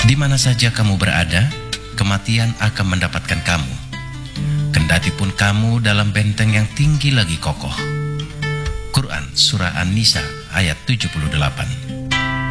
Di mana saja kamu berada, kematian akan mendapatkan kamu. Kendati pun kamu dalam benteng yang tinggi lagi kokoh. Quran Surah An-Nisa ayat 78.